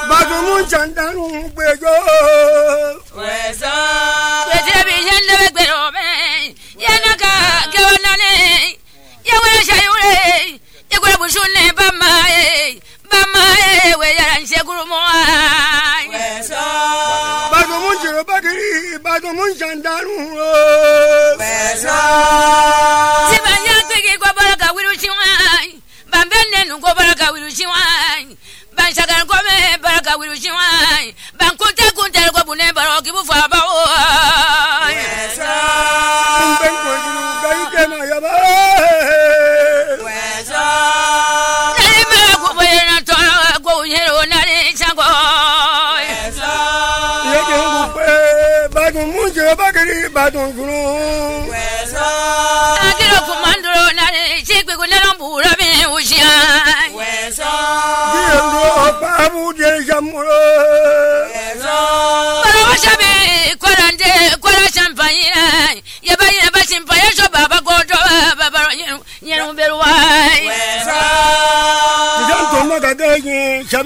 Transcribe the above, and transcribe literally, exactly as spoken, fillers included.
Badumun chandaru bejo. Wesa. Betebi yende begbero me. Yanaka gawanane. Yawe shayure. Yagura bushune bamae. Bamae we yaran sheguru mo. Wesa. Badumun chiro bagiri. Badumun chandaru. Wesa. Sibanya kwegi kwa baraka wiruchiwai. Bambene nuko baraka wiruchiwai. Banshaka ngome baraka wiruchiwai. Bankunte kunte kwa bune baroki bufa bawo. Wesa. Mbenko jiru gaike na yaba. Wesa. Nari mara kuboye na tola kwa unyero nari chango. Wesa. Yeke ngupe badumun chiro bagiri badunguru. Wesa. Agiro kumanduro nari chikwe kunero mbura me ushai. Wesa. Diendo babu de jamuro. Wesa. Para washabe kwarande kwara champagne. Yaba yaba champagne so baba godo baba nyeru nyeru beruai. Wesa. Diendo magade